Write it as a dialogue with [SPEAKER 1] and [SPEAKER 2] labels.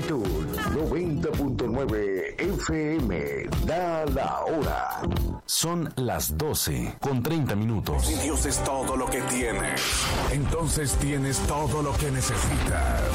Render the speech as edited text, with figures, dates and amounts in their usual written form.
[SPEAKER 1] Actitud 90.9 FM. Da la hora.
[SPEAKER 2] Son las 12:30.
[SPEAKER 3] Si Dios es todo lo que tienes, entonces tienes todo lo que necesitas.